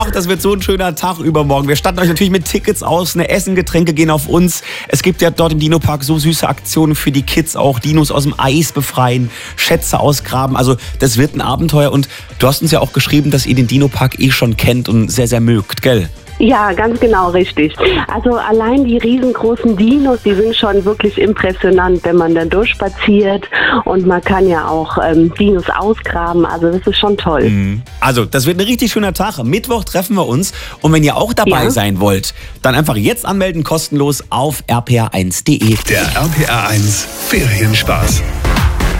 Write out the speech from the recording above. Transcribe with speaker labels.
Speaker 1: Ach, das wird so ein schöner Tag übermorgen. Wir statten euch natürlich mit Tickets aus. Ne, Essen, Getränke gehen auf uns. Es gibt ja dort im Dino-Park so süße Aktionen für die Kids auch. Dinos aus dem Eis befreien, Schätze ausgraben. Also das wird ein Abenteuer. Und du hast uns ja auch geschrieben, dass ihr den Dino-Park schon kennt und sehr, sehr mögt, gell?
Speaker 2: Ja, ganz genau, richtig. Also allein die riesengroßen Dinos, die sind schon wirklich impressionant, wenn man dann durchspaziert, und man kann ja auch Dinos ausgraben, also das ist schon toll.
Speaker 1: Also das wird ein richtig schöner Tag. Mittwoch treffen wir uns, und wenn ihr auch dabei sein wollt, dann einfach jetzt anmelden, kostenlos auf rpa1.de.
Speaker 3: Der RPA 1 Ferienspaß.